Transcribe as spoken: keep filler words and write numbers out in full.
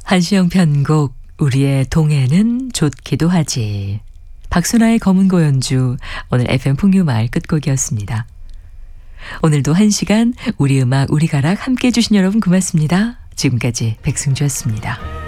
한시영 편곡 우리의 동해는 좋기도 하지. 박순아의 검은 고연주, 오늘 에프엠 풍류마을 끝곡이었습니다. 오늘도 한 시간 우리 음악 우리 가락 함께해 주신 여러분 고맙습니다. 지금까지 백승주였습니다.